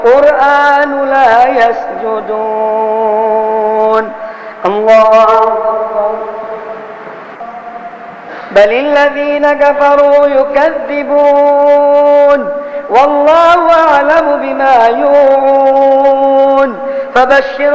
القرآن لا يسجدون. الله بل الذين كفروا يكذبون والله أعلم بما يوعون. فبشر